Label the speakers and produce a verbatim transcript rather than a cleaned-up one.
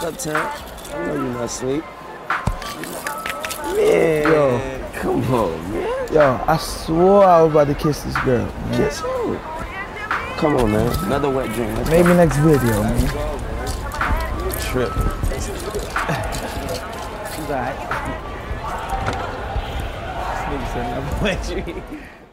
Speaker 1: Uptown. I know you're not asleep. Man,
Speaker 2: Yo.
Speaker 1: come on, man.
Speaker 2: Yo, I swore I was about to kiss this girl. Man.
Speaker 1: Kiss who? Come on, man. Another wet dream. Let's
Speaker 2: Maybe
Speaker 1: go.
Speaker 2: next video, man.
Speaker 1: Trip.
Speaker 2: She's alright. This nigga said another wet dream.